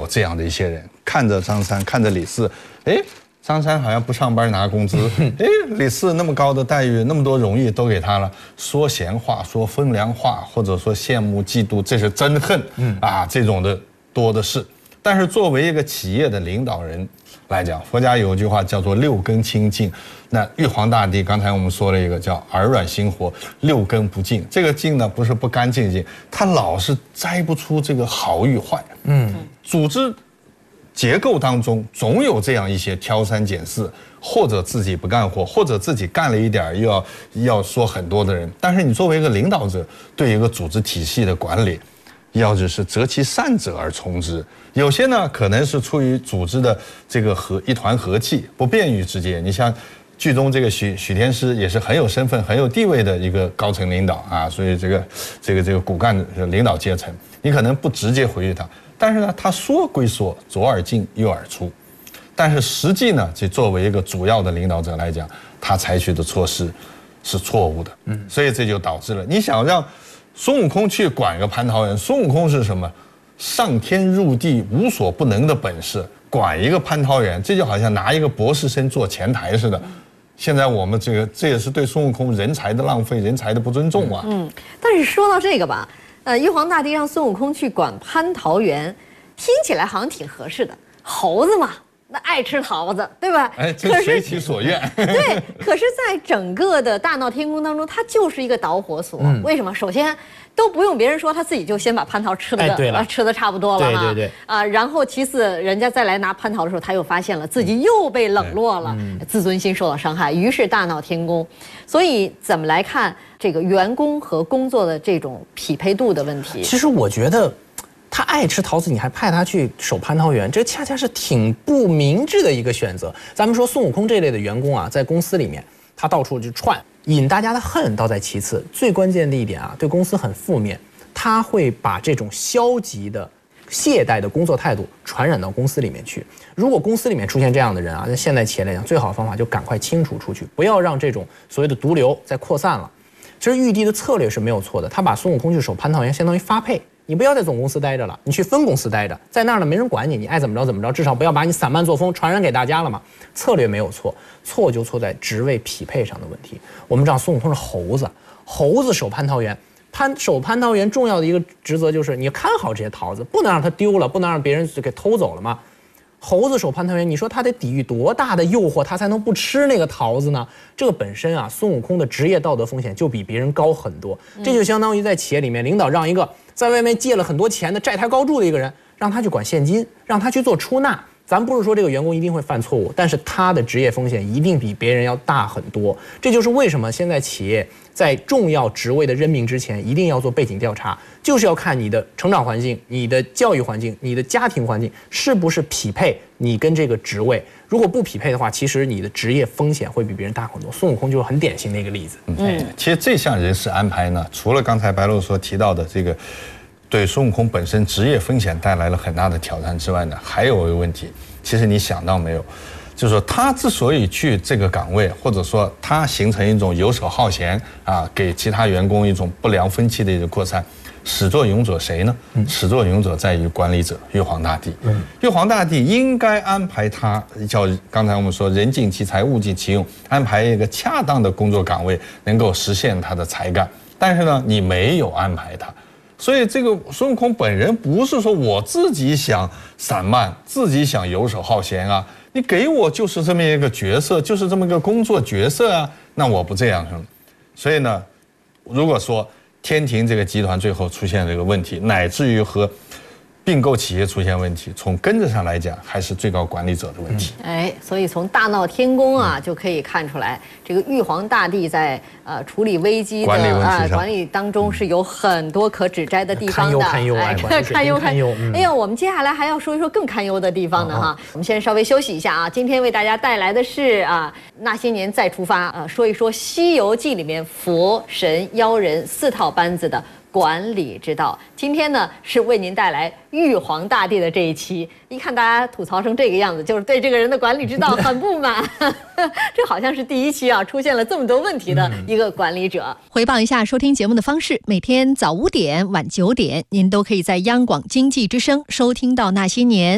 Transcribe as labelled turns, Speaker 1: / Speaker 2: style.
Speaker 1: 这样的一些人，看着张三，看着李四，哎，张三好像不上班拿工资，哎，李四那么高的待遇，那么多荣誉都给他了，说闲话，说风凉话，或者说羡慕嫉妒，这是真恨，这种的多的是。但是作为一个企业的领导人来讲，佛家有一句话叫做六根清净。那玉皇大帝刚才我们说了一个叫耳软心活，六根不净。这个净呢不是不干净净，他老是摘不出这个好与坏。组织结构当中总有这样一些挑三拣四，或者自己不干活，或者自己干了一点又要说很多的人。但是你作为一个领导者，对一个组织体系的管理，要就是择其善者而从之。有些呢可能是出于组织的这个一团和气，不便于直接。你像剧中这个许天师也是很有身份、很有地位的一个高层领导啊，所以这个骨干的领导阶层，你可能不直接回应他，但是呢，他说归说，左耳进右耳出，但是实际呢，这作为一个主要的领导者来讲，他采取的措施是错误的，所以这就导致了你想让孙悟空去管个蟠桃园，孙悟空是什么？上天入地无所不能的本事，管一个蟠桃园，这就好像拿一个博士生做前台似的。现在我们这也是对孙悟空人才的浪费，人才的不尊重啊。
Speaker 2: 但是说到这个吧，玉皇大帝让孙悟空去管蟠桃园，听起来好像挺合适的，猴子嘛。那爱吃桃子，对吧？
Speaker 1: 哎，这随其所愿。
Speaker 2: 对，可是，在整个的大闹天宫当中，它就是一个导火索。为什么？首先，都不用别人说，他自己就先把蟠桃吃的差不多了
Speaker 3: 对
Speaker 2: 然后其次，人家再来拿蟠桃的时候，他又发现了自己又被冷落了，自尊心受到伤害，于是大闹天宫。所以，怎么来看这个员工和工作的这种匹配度的问题？
Speaker 3: 其实我觉得。他爱吃桃子，你还派他去守蟠桃园，这恰恰是挺不明智的一个选择。咱们说孙悟空这类的员工啊，在公司里面，他到处就串，引大家的恨倒在其次，最关键的一点啊，对公司很负面，他会把这种消极的、懈怠的工作态度传染到公司里面去。如果公司里面出现这样的人啊，在现代企业来讲，最好的方法就赶快清除出去，不要让这种所谓的毒瘤再扩散了。其实玉帝的策略是没有错的，他把孙悟空去守蟠桃园，相当于发配。你不要在总公司待着了，你去分公司待着，在那儿呢没人管你，你爱怎么着怎么着，至少不要把你散漫作风传染给大家了嘛。策略没有错，错就错在职位匹配上的问题。我们知道孙悟空是猴子，猴子守蟠桃园，守蟠桃园重要的一个职责就是你看好这些桃子，不能让它丢了，不能让别人给偷走了嘛。猴子守蟠桃园，你说他得抵御多大的诱惑，他才能不吃那个桃子呢？这个本身啊，孙悟空的职业道德风险就比别人高很多。这就相当于在企业里面，领导让一个在外面借了很多钱的债台高筑的一个人，让他去管现金，让他去做出纳。咱不是说这个员工一定会犯错误，但是他的职业风险一定比别人要大很多。这就是为什么现在企业在重要职位的任命之前，一定要做背景调查，就是要看你的成长环境、你的教育环境、你的家庭环境是不是匹配你跟这个职位。如果不匹配的话，其实你的职业风险会比别人大很多。孙悟空就是很典型的一个例子。
Speaker 1: 其实这项人事安排呢，除了刚才白露所提到的这个对孙悟空本身职业风险带来了很大的挑战之外呢，还有一个问题，其实你想到没有，就是说他之所以去这个岗位，或者说他形成一种游手好闲啊，给其他员工一种不良风气的一个扩散，始作俑者谁呢？始作俑者在于管理者玉皇大帝。玉皇大帝应该安排他，叫刚才我们说人尽其才，物尽其用，安排一个恰当的工作岗位，能够实现他的才干。但是呢，你没有安排他。所以这个孙悟空本人不是说我自己想散漫，自己想游手好闲啊，你给我就是这么一个角色，就是这么一个工作角色啊，那我不这样。所以呢，如果说天庭这个集团最后出现这个问题，乃至于和并购企业出现问题，从根子上来讲，还是最高管理者的问题。
Speaker 2: 所以从大闹天宫啊，就可以看出来，这个玉皇大帝在处理危机的管理当中是有很多可指摘的地方的。
Speaker 3: 堪忧。
Speaker 2: 哎呀，我们接下来还要说一说更堪忧的地方呢哈。我们先稍微休息一下啊。今天为大家带来的是那些年再出发说一说《西游记》里面佛神妖人4套班子的管理之道。今天呢是为您带来玉皇大帝的这一期。一看大家吐槽成这个样子，就是对这个人的管理之道很不满。这好像是第一期啊出现了这么多问题的一个管理者。
Speaker 4: 回报一下收听节目的方式，每天早5点、晚9点，您都可以在央广经济之声收听到那些年。